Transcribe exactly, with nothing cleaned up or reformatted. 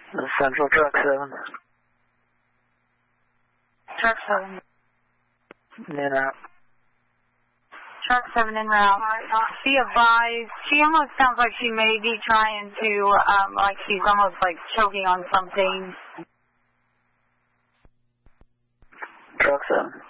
Central Truck seven. Truck seven. In route. Truck seven en route. Be advised, she almost sounds like she may be trying to, um, like she's almost like choking on something. Truck seven.